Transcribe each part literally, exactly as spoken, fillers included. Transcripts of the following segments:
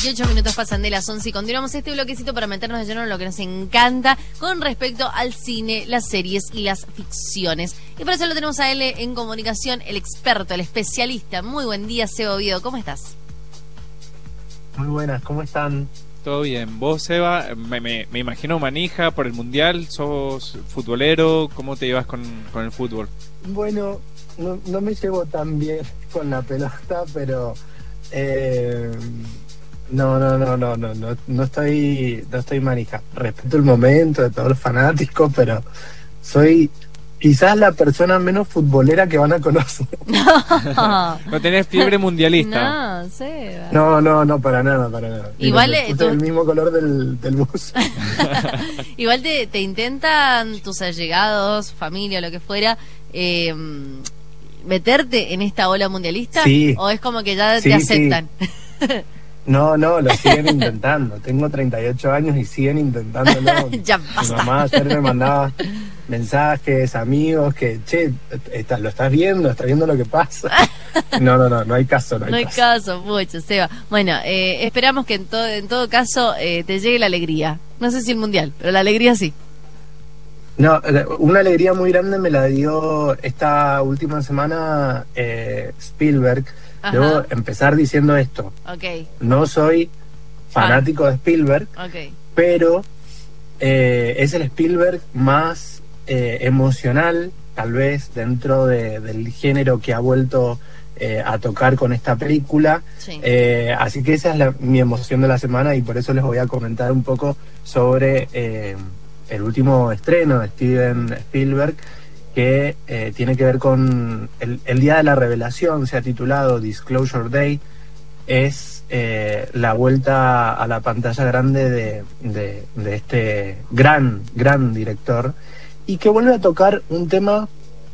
veintiocho minutos pasan de las once y continuamos este bloquecito para meternos de lleno en lo que nos encanta con respecto al cine, las series y las ficciones. Y por eso lo tenemos a él en comunicación, el experto, el especialista. Muy buen día, Seba Oviedo, ¿cómo estás? Muy buenas, ¿cómo están? Todo bien. Vos, Seba, me, me, me imagino manija por el Mundial, sos futbolero, ¿cómo te llevas con, con el fútbol? Bueno, no, no me llevo tan bien con la pelota, pero eh, no, no, no, no, no, no, no estoy, no estoy manija. Respeto el momento de todos los fanáticos, pero soy quizás la persona menos futbolera que van a conocer. No, ¿No tenés fiebre mundialista? no, Seba. No, no, no, para nada, para nada. Igual Mira, eh, puse tú- el mismo color del, del bus. Igual te, te intentan tus allegados, familia, lo que fuera, eh, meterte en esta ola mundialista, Sí. o es como que ya Sí, te sí. aceptan. No, no, lo siguen intentando. Tengo treinta y ocho años y siguen intentándolo. Ya Mi basta. mamá ayer me mandaba mensajes, amigos, que, che, está- lo estás viendo, estás viendo lo que pasa. No, no, no, no hay caso, no hay, No hay caso. caso, mucho, Seba. Bueno, eh, esperamos que en todo, en todo caso eh, te llegue la alegría. No sé si el mundial, pero la alegría sí. No, eh, una alegría muy grande me la dio esta última semana eh, Spielberg. Ajá. Debo empezar diciendo esto. Ok, No soy fanático de Spielberg, ok. pero eh, es el Spielberg más eh, emocional, tal vez, dentro de- del género que ha vuelto eh, a tocar con esta película. Sí. Eh, así que esa es la- mi emoción de la semana y por eso les voy a comentar un poco sobre eh, el último estreno de Steven Spielberg, que eh, tiene que ver con el, el Día de la Revelación. Se ha titulado Disclosure Day. Es eh, la vuelta a la pantalla grande de, de, de este gran, gran director, y que vuelve a tocar un tema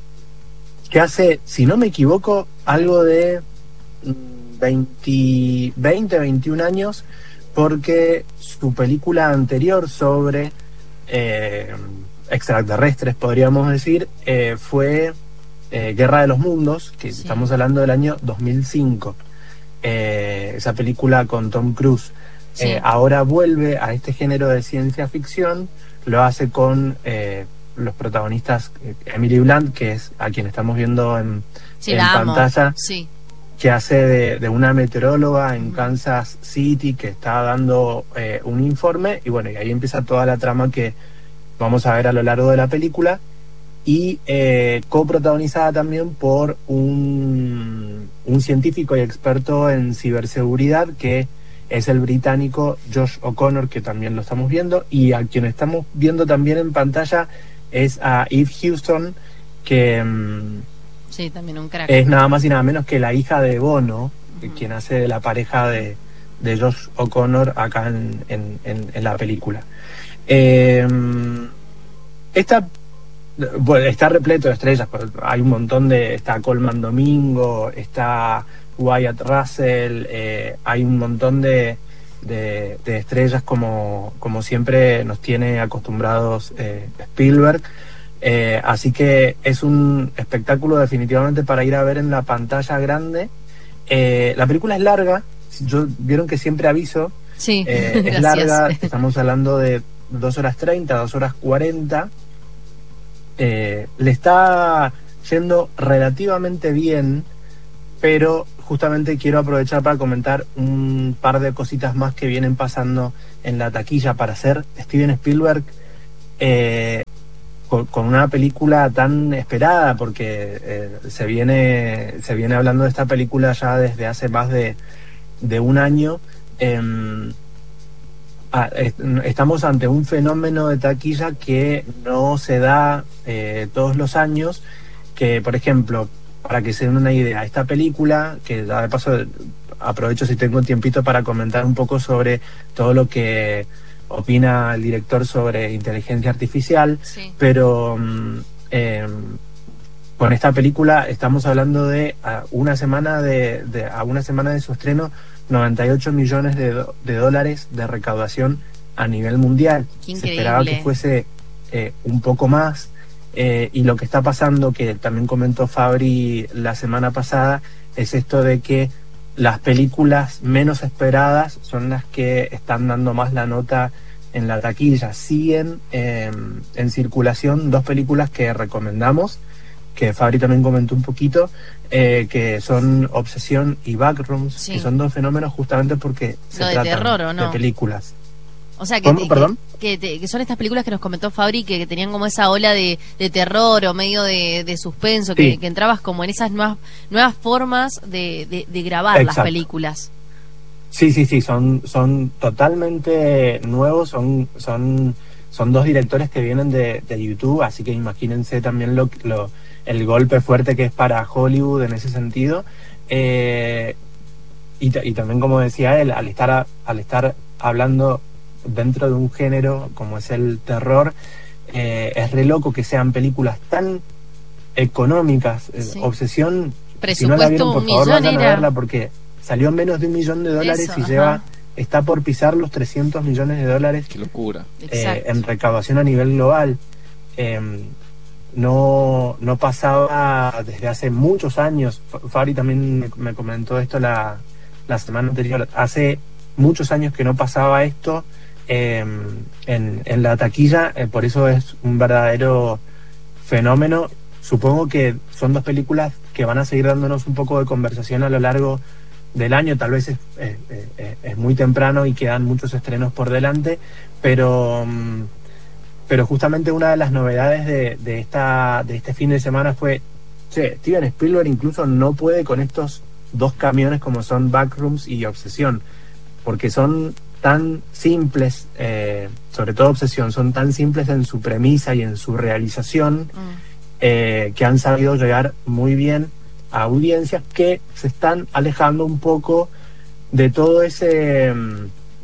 que hace, si no me equivoco, algo de mm, veinte, veinte, veintiún años, porque su película anterior sobre eh, extraterrestres, podríamos decir, eh, fue eh, Guerra de los Mundos, que Sí. estamos hablando del año dos mil cinco. Eh, esa película con Tom Cruise. Sí. Eh, ahora vuelve a este género de ciencia ficción, lo hace con eh, los protagonistas, eh, Emily Blunt, que es a quien estamos viendo en, Sí, en la amo. pantalla, Sí. que hace de, de una meteoróloga en Ujú. Kansas City, que está dando eh, un informe, y bueno, y ahí empieza toda la trama que vamos a ver a lo largo de la película, y eh, coprotagonizada también por un, un científico y experto en ciberseguridad, que es el británico Josh O'Connor, que también lo estamos viendo, y a quien estamos viendo también en pantalla es a Eve Houston, que mm, Sí, también un crack. es nada más y nada menos que la hija de Bono, Ujú. quien hace de la pareja de, de Josh O'Connor acá en, en, en- en la película. Eh, esta bueno, está repleto de estrellas, pues, hay un montón de... Está Colman Domingo, está Wyatt Russell, eh, hay un montón de, de, de estrellas como, como siempre nos tiene acostumbrados eh, Spielberg. Eh, así que es un espectáculo definitivamente para ir a ver en la pantalla grande. Eh, la película es larga, yo, vieron que siempre aviso, Sí, eh, es gracias. larga, estamos hablando de dos horas treinta, dos horas cuarenta. Eh, le está yendo relativamente bien, pero justamente quiero aprovechar para comentar un par de cositas más que vienen pasando en la taquilla para hacer Steven Spielberg eh, con, con una película tan esperada, porque eh, se viene se viene hablando de esta película ya desde hace más de, de un año. Em, Ah, est- estamos ante un fenómeno de taquilla que no se da eh, todos los años, que por ejemplo, para que se den una idea, esta película, que ya de paso aprovecho si tengo un tiempito para comentar un poco sobre todo lo que opina el director sobre inteligencia artificial, Sí. pero mm, eh, con esta película estamos hablando de a una semana de, de a una semana de su estreno, noventa y ocho millones de, do- de dólares de recaudación a nivel mundial. Qué Se esperaba increíble. que fuese eh, un poco más, eh, y lo que está pasando, que también comentó Fabri la semana pasada, es esto de que las películas menos esperadas son las que están dando más la nota en la taquilla. Siguen eh, en circulación dos películas que recomendamos, que Fabri también comentó un poquito, eh, que son Obsesión y Backrooms, Sí. que son dos fenómenos justamente porque se Lo de tratan terror, ¿o no? de películas. O sea, que, ¿Cómo? te- Perdón. que, que, te- que son estas películas que nos comentó Fabri, que, que tenían como esa ola de, de terror o medio de, de suspenso, que, Sí. que entrabas como en esas nuevas, nuevas formas de, de, de grabar las Exacto. películas. Sí, sí, sí, son, son totalmente nuevos, son, son, son dos directores que vienen de, de YouTube, así que imagínense también lo, lo, el golpe fuerte que es para Hollywood en ese sentido. Eh, y, ta- y también, como decía él, al estar, a- al estar hablando dentro de un género como es el terror, eh, es re loco que sean películas tan económicas. Eh, Sí. Obsesión, si no Presupuesto la vieron, por un favor millón vayan a era. verla porque salió menos de un millón de dólares Eso, y ajá. lleva, está por pisar los trescientos millones de dólares Qué locura. eh, Exacto. en recaudación a nivel global. Eh, no, no pasaba desde hace muchos años. Fa- Fabri también me, me comentó esto la, la semana anterior. Hace muchos años que no pasaba esto eh, en, en la taquilla, eh, por eso es un verdadero fenómeno. Supongo que son dos películas que van a seguir dándonos un poco de conversación a lo largo del año. Tal vez es, es, es- es muy temprano y quedan muchos estrenos por delante, pero mm, pero justamente una de las novedades de, de esta de este fin de semana fue, che, Steven Spielberg incluso no puede con estos dos camiones como son Backrooms y Obsesión, porque son tan simples, eh, sobre todo Obsesión, son tan simples en su premisa y en su realización, Mm. eh, que han sabido llegar muy bien a audiencias que se están alejando un poco de todo ese mm,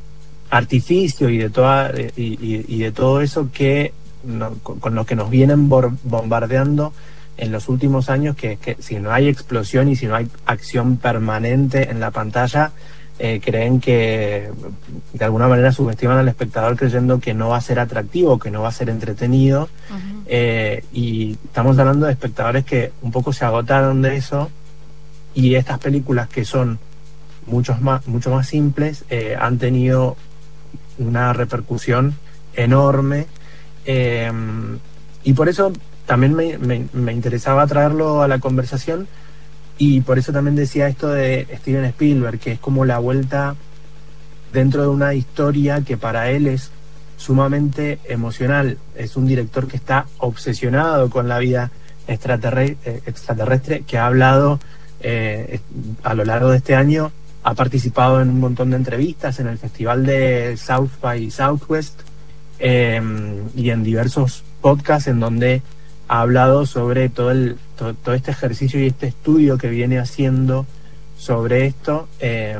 artificio y de toda y, y- y de todo eso que no- con, con lo que nos vienen bor- bombardeando en los últimos años, que, que si no hay explosión y si no hay acción permanente en la pantalla, eh, creen que de alguna manera subestiman al espectador creyendo que no va a ser atractivo, que no va a ser entretenido. Ujú. Eh, y estamos hablando de espectadores que un poco se agotaron de eso, y estas películas que son muchos más, mucho más simples eh, han tenido una repercusión enorme, eh, y por eso también me, me, me interesaba traerlo a la conversación, y por eso también decía esto de Steven Spielberg, que es como la vuelta dentro de una historia que para él es sumamente emocional. Es un director que está obsesionado con la vida extraterre- eh, extraterrestre, que ha hablado eh, a lo largo de este año, ha participado en un montón de entrevistas en el festival de South by Southwest, eh, y en diversos podcasts en donde ha hablado sobre todo, el, todo, todo este ejercicio y este estudio que viene haciendo sobre esto, eh,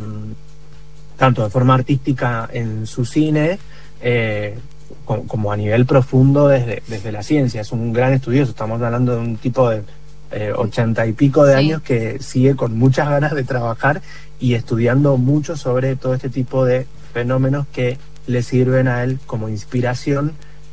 tanto de forma artística en su cine, eh, como, como a nivel profundo desde, desde la ciencia. Es un gran estudioso, estamos hablando de un tipo de eh, ochenta y pico de Sí. años que sigue con muchas ganas de trabajar y estudiando mucho sobre todo este tipo de fenómenos que le sirven a él como inspiración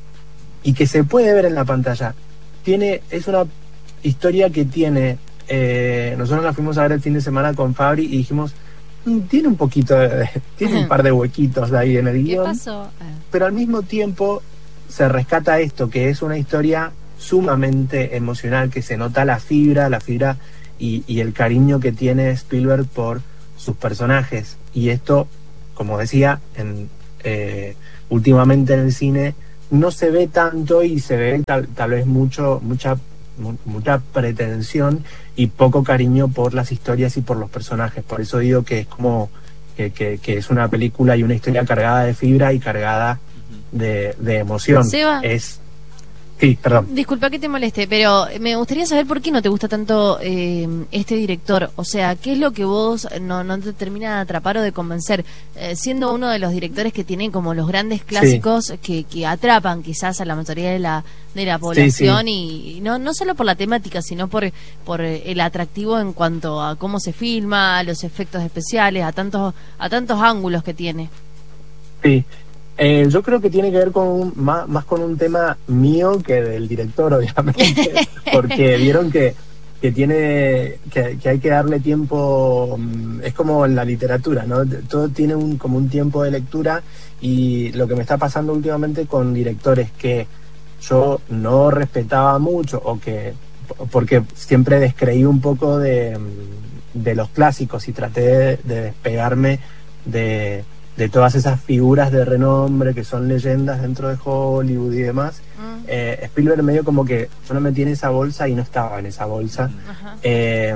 y que se puede ver en la pantalla. Tiene, es una historia que tiene, eh, nosotros la fuimos a ver el fin de semana con Fabri y dijimos, "Mm, tiene un poquito de, tiene un par de huequitos ahí en el ¿Qué guión", pasó? Ah. pero al mismo tiempo se rescata esto, que es una historia sumamente emocional, que se nota la fibra, la fibra y, y el cariño que tiene Spielberg por sus personajes. Y esto, como decía, en, eh, últimamente en el cine no se ve tanto, y se ve tal, tal vez mucho, mucha, mu- mucha pretensión y poco cariño por las historias y por los personajes. Por eso digo que es como que, que, que es una película y una historia cargada de fibra y cargada de, de emoción. Seba. Es sí, perdón. Disculpa que te moleste, pero me gustaría saber por qué no te gusta tanto eh, este director. O sea, ¿qué es lo que vos no, no te termina de atrapar o de convencer? Eh, siendo uno de los directores que tienen como los grandes clásicos que, que atrapan quizás a la mayoría de la de la población, sí. y, y no no solo por la temática, sino por por el atractivo en cuanto a cómo se filma, a los efectos especiales, a tantos a tantos ángulos que tiene. Sí. Eh, yo creo que tiene que ver con un- más, más con un tema mío que del director, obviamente, porque vieron que que tiene que, que hay que darle tiempo. Es como en la literatura, ¿no? Todo tiene un como un tiempo de lectura, y lo que me está pasando últimamente con directores que yo no respetaba mucho, o que porque siempre descreí un poco de, de los clásicos y traté de, de despegarme de, de todas esas figuras de renombre que son leyendas dentro de Hollywood y demás. Mm. eh, Spielberg medio como que yo no metí en esa bolsa y no estaba en esa bolsa. Uh-huh. eh,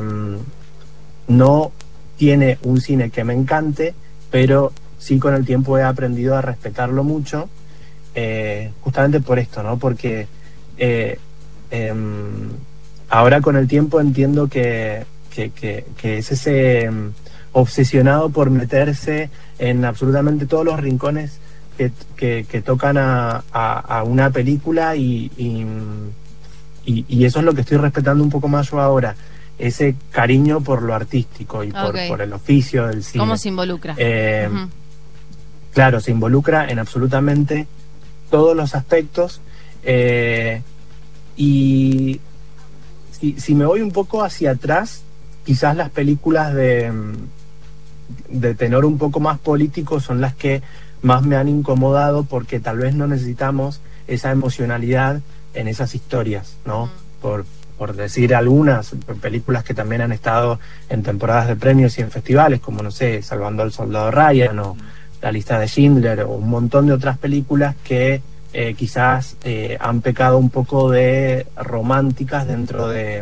no tiene un cine que me encante, pero sí con el tiempo he aprendido a respetarlo mucho, eh, justamente por esto, ¿no? Porque eh, eh, ahora con el tiempo entiendo que, que, que, que es ese um, obsesionado por meterse en absolutamente todos los rincones que, que, que tocan a, a, a una película, y, y, y, y eso es lo que estoy respetando un poco más yo ahora, ese cariño por lo artístico y por, okay. por el oficio del cine. ¿Cómo se involucra? Eh, uh-huh. Claro, se involucra en absolutamente todos los aspectos, eh, y si, si me voy un poco hacia atrás, quizás las películas de, de tenor un poco más político son las que más me han incomodado, porque tal vez no necesitamos esa emocionalidad en esas historias, ¿no? Uh-huh. Por, por decir algunas películas que también han estado en temporadas de premios y en festivales, como, no sé, Salvando al Soldado Ryan, o La Lista de Schindler, o un montón de otras películas que eh, quizás eh, han pecado un poco de románticas dentro de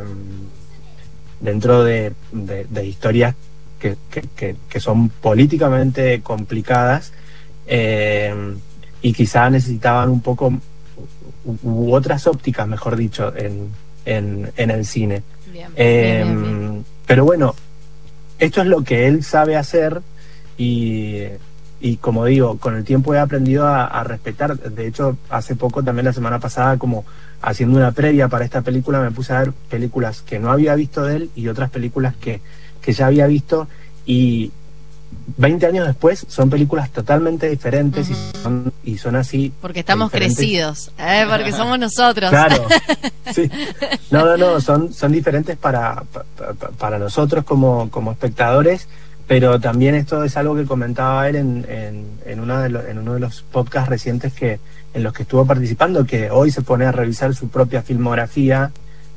dentro de, de, de historias que, que, que, que son políticamente complicadas, eh, y quizás necesitaban un poco u, u otras ópticas, mejor dicho, en, en, en el cine. Bien, eh, bien, bien, bien. Pero bueno, esto es lo que él sabe hacer, y Y como digo, con el tiempo he aprendido a, a respetar. De hecho, hace poco, también la semana pasada, como haciendo una previa para esta película, me puse a ver películas que no había visto de él y otras películas que, que ya había visto, y veinte años después son películas totalmente diferentes. Uh-huh. y, son, y son así. Porque estamos crecidos, ¿eh? Porque somos nosotros. Claro, sí. No, no, no, son, son diferentes para, para, para nosotros como, como espectadores. Pero también esto es algo que comentaba él en, en, en, una de lo, en uno de los podcasts recientes que en los que estuvo participando, que hoy se pone a revisar su propia filmografía,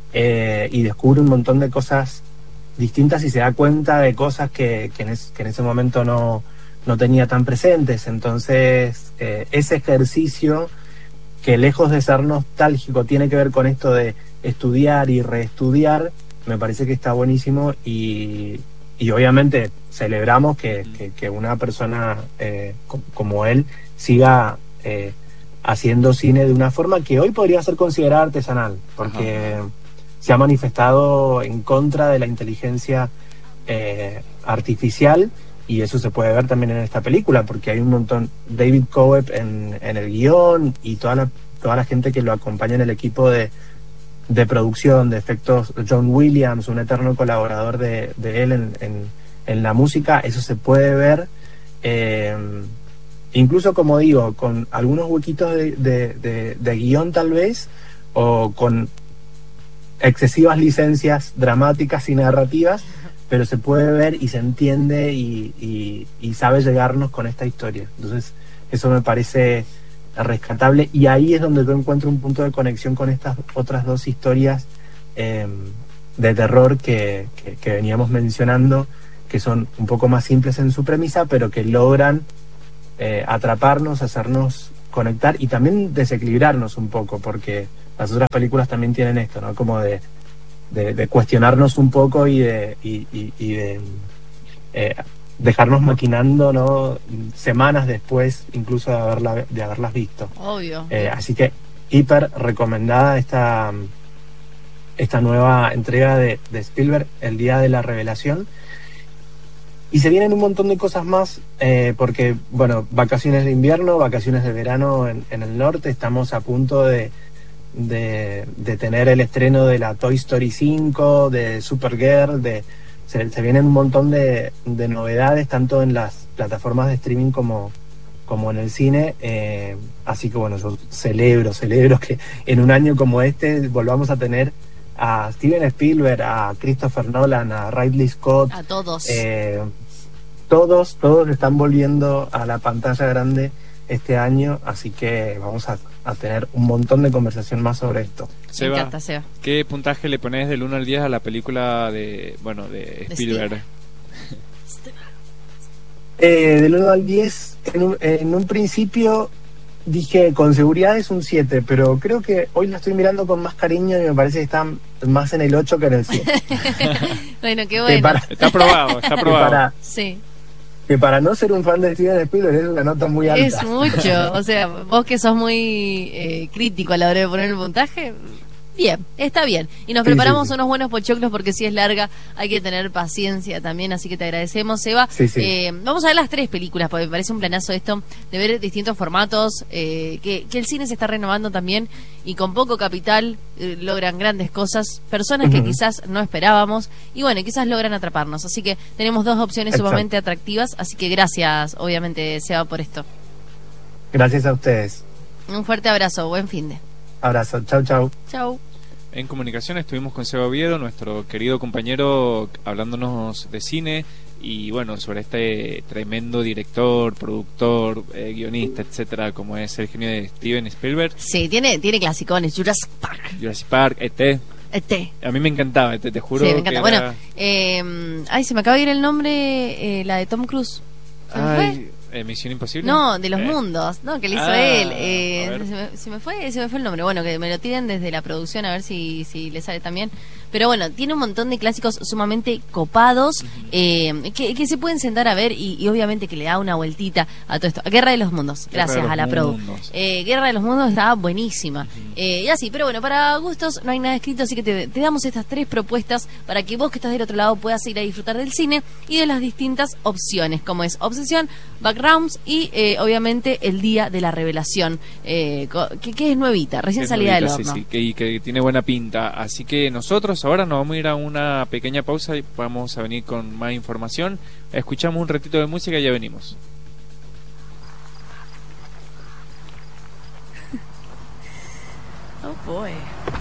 eh, y descubre un montón de cosas distintas, y se da cuenta de cosas que, que, en, es, que en ese momento no, no tenía tan presentes. Entonces, eh, ese ejercicio, que lejos de ser nostálgico tiene que ver con esto de estudiar y reestudiar, me parece que está buenísimo, y... Y obviamente celebramos que, que, que una persona eh, como él siga eh, haciendo cine de una forma que hoy podría ser considerada artesanal, porque Ajá. se ha manifestado en contra de la inteligencia eh, artificial, y eso se puede ver también en esta película, porque hay un montón, David Coeb en, en el guión, y toda la, toda la gente que lo acompaña en el equipo de de producción, de efectos, John Williams, un eterno colaborador de, de él en, en, en la música. Eso se puede ver, eh, incluso, como digo, con algunos huequitos de, de, de, de guión tal vez, o con excesivas licencias dramáticas y narrativas, pero se puede ver y se entiende, y, y, y sabe llegarnos con esta historia. Entonces eso me parece rescatable, y ahí es donde yo encuentro un punto de conexión con estas otras dos historias eh, de terror que, que, que veníamos mencionando, que son un poco más simples en su premisa, pero que logran eh, atraparnos, hacernos conectar y también desequilibrarnos un poco, porque las otras películas también tienen esto, ¿no? Como de, de, de cuestionarnos un poco, y de, y, y, y de eh, dejarnos maquinando, ¿no? Semanas después, incluso de, haberla, de haberlas visto. Obvio. Eh, así que hiper recomendada esta, esta nueva entrega de, de Spielberg, El Día de la Revelación. Y se vienen un montón de cosas más, eh, porque, bueno, vacaciones de invierno, vacaciones de verano en, en el norte. Estamos a punto de, de, de tener el estreno de la Toy Story cinco, de Supergirl, de... Se, se vienen un montón de, de novedades, tanto en las plataformas de streaming como, como en el cine. Eh, así que bueno, yo celebro, celebro que en un año como este volvamos a tener a Steven Spielberg, a Christopher Nolan, a Ridley Scott, A todos. eh, todos, todos están volviendo a la pantalla grande este año, así que vamos a, a tener un montón de conversación más sobre esto. Me Seba, encanta, Seba. ¿qué puntaje le pones del uno al diez a la película de, bueno, de Spielberg? Eh, del uno al diez, en un, en un principio dije con seguridad es un siete, pero creo que hoy la estoy mirando con más cariño y me parece que está más en el ocho que en el siete. Bueno, qué Que bueno. para, Está aprobado, está que aprobado. para, Sí. que para no ser un fan de Steven Spielberg es una nota muy alta. Es mucho. O sea, vos que sos muy eh, crítico a la hora de poner el puntaje, bien, está bien. Y nos Sí, preparamos sí, sí. unos buenos pochoclos porque si es larga hay que tener paciencia también, así que te agradecemos, Seba. Sí, sí. Eh, vamos a ver las tres películas, porque me parece un planazo esto, de ver distintos formatos, eh, que, que el cine se está renovando también y con poco capital eh, logran grandes cosas, personas que Ujú. quizás no esperábamos y bueno, quizás logran atraparnos. Así que tenemos dos opciones Exacto. sumamente atractivas, así que gracias, obviamente, Seba, por esto. Gracias a ustedes. Un fuerte abrazo, buen fin de. Abrazo, chau, chau. Chau. En comunicación estuvimos con Seba Oviedo, nuestro querido compañero, hablándonos de cine y bueno, sobre este tremendo director, productor, eh, guionista, etcétera, como es el genio de Steven Spielberg. Sí, tiene, tiene clasicones, Jurassic Park. Jurassic Park, E T. Este. A mí me encantaba E T, te juro. Sí, me que encanta. era- Bueno, eh, ay, se me acaba de ir el nombre, eh, la de Tom Cruise. ¿Se me fue? Ay, eh, Misión Imposible. No, de los Eh, mundos, no, que le hizo Ah, él. a Eh, ver. se, me, se me fue, se me fue el nombre. Bueno, que me lo tiren desde la producción a ver si, si le sale también. Pero bueno, tiene un montón de clásicos sumamente copados eh, que, que se pueden sentar a ver y, y obviamente que le da una vueltita a todo esto. Guerra de los Mundos, Guerra gracias de los a la produ. Mundos. Eh, Guerra de los Mundos está buenísima. Eh, y así, pero bueno, para gustos no hay nada escrito, así que te, te damos estas tres propuestas para que vos que estás del otro lado puedas ir a disfrutar del cine y de las distintas opciones, como es Obsesión, Backgrounds y eh, obviamente El Día de la Revelación, eh, co- que, que es nuevita, recién Es salida del novita, horno. sí, sí, que, y que tiene buena pinta. Así que nosotros ahora nos vamos a ir a una pequeña pausa y vamos a venir con más información. Escuchamos un ratito de música y ya venimos. Oh boy.